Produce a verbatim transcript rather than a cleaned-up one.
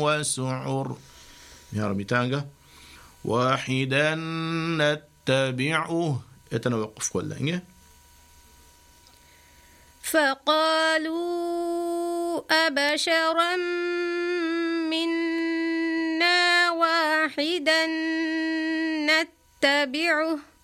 وسعر. يا ربي تانجا واحدا نتبعه يتنوقف كله. فقالوا أبشرا منا واحدا نتبعه